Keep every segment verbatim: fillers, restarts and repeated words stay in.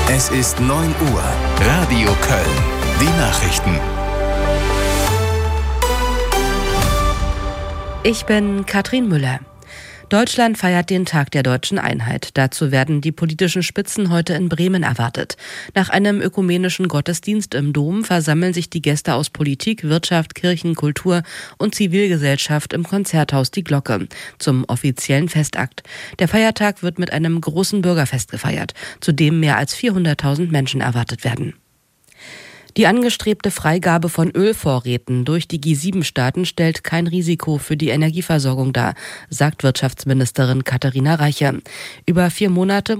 Es ist neun Uhr. Radio Köln. Die Nachrichten. Ich bin Katrin Müller. Deutschland feiert den Tag der deutschen Einheit. Dazu werden die politischen Spitzen heute in Bremen erwartet. Nach einem ökumenischen Gottesdienst im Dom versammeln sich die Gäste aus Politik, Wirtschaft, Kirchen, Kultur und Zivilgesellschaft im Konzerthaus Die Glocke zum offiziellen Festakt. Der Feiertag wird mit einem großen Bürgerfest gefeiert, zu dem mehr als vierhunderttausend Menschen erwartet werden. Die angestrebte Freigabe von Ölvorräten durch die G sieben Staaten stellt kein Risiko für die Energieversorgung dar, sagt Wirtschaftsministerin Katharina Reiche. Über vier Monate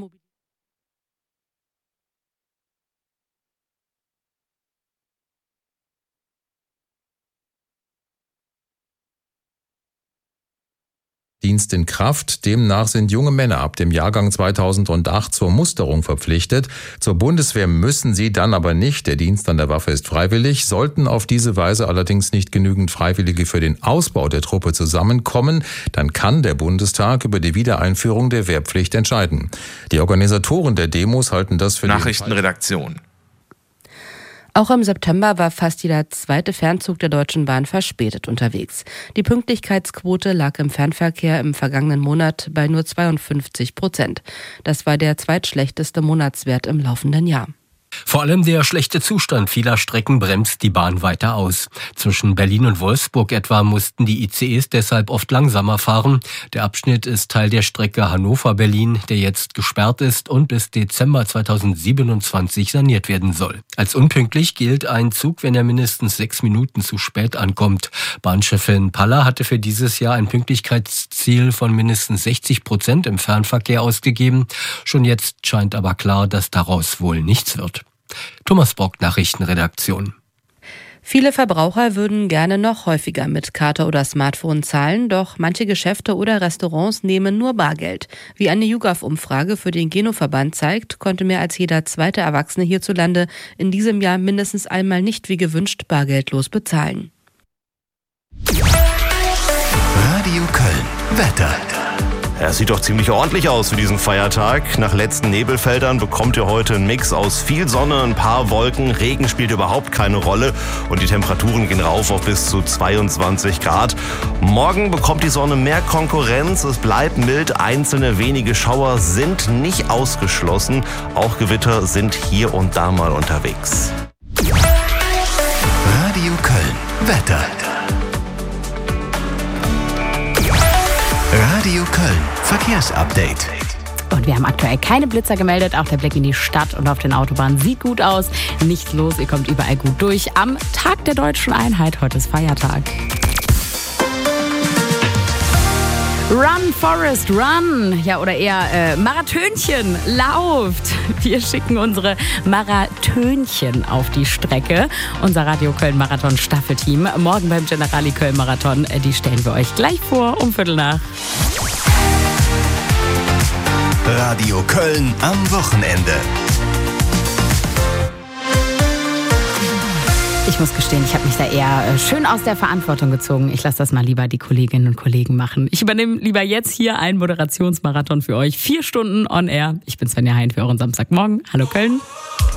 Dienst in Kraft. Demnach sind junge Männer ab dem Jahrgang zweitausendacht zur Musterung verpflichtet. Zur Bundeswehr müssen sie dann aber nicht. Der Dienst an der Waffe ist freiwillig. Sollten auf diese Weise allerdings nicht genügend Freiwillige für den Ausbau der Truppe zusammenkommen, dann kann der Bundestag über die Wiedereinführung der Wehrpflicht entscheiden. Die Organisatoren der Demos halten das für Nachrichtenredaktion. Auch im September war fast jeder zweite Fernzug der Deutschen Bahn verspätet unterwegs. Die Pünktlichkeitsquote lag im Fernverkehr im vergangenen Monat bei nur zweiundfünfzig Prozent. Das war der zweitschlechteste Monatswert im laufenden Jahr. Vor allem der schlechte Zustand vieler Strecken bremst die Bahn weiter aus. Zwischen Berlin und Wolfsburg etwa mussten die I C Es deshalb oft langsamer fahren. Der Abschnitt ist Teil der Strecke Hannover-Berlin, der jetzt gesperrt ist und bis Dezember zweitausendsiebenundzwanzig saniert werden soll. Als unpünktlich gilt ein Zug, wenn er mindestens sechs Minuten zu spät ankommt. Bahnchefin Paller hatte für dieses Jahr ein Pünktlichkeitsziel von mindestens sechzig Prozent im Fernverkehr ausgegeben. Schon jetzt scheint aber klar, dass daraus wohl nichts wird. Thomas Bock, Nachrichtenredaktion. Viele Verbraucher würden gerne noch häufiger mit Karte oder Smartphone zahlen, doch manche Geschäfte oder Restaurants nehmen nur Bargeld. Wie eine YouGov-Umfrage für den Geno-Verband zeigt, konnte mehr als jeder zweite Erwachsene hierzulande in diesem Jahr mindestens einmal nicht wie gewünscht bargeldlos bezahlen. Radio Köln. Wetter. Ja, es sieht doch ziemlich ordentlich aus für diesen Feiertag. Nach letzten Nebelfeldern bekommt ihr heute einen Mix aus viel Sonne, ein paar Wolken. Regen spielt überhaupt keine Rolle und die Temperaturen gehen rauf auf bis zu zweiundzwanzig Grad. Morgen bekommt die Sonne mehr Konkurrenz. Es bleibt mild. Einzelne wenige Schauer sind nicht ausgeschlossen. Auch Gewitter sind hier und da mal unterwegs. Radio Köln. Wetter. Radio Köln. Verkehrsupdate. Und wir haben aktuell keine Blitzer gemeldet. Auch der Blick in die Stadt und auf den Autobahnen sieht gut aus. Nichts los, ihr kommt überall gut durch. Am Tag der deutschen Einheit, heute ist Feiertag. Run, Forest, run! Ja, oder eher äh, Marathönchen, lauft! Wir schicken unsere Marathönchen auf die Strecke. Unser Radio Köln Marathon Staffelteam. Morgen beim Generali Köln Marathon. Die stellen wir euch gleich vor um Viertel nach. Radio Köln am Wochenende. Ich muss gestehen, ich habe mich da eher schön aus der Verantwortung gezogen. Ich lasse das mal lieber die Kolleginnen und Kollegen machen. Ich übernehme lieber jetzt hier einen Moderationsmarathon für euch. Vier Stunden on air. Ich bin Svenja Hein für euren Samstagmorgen. Hallo Köln.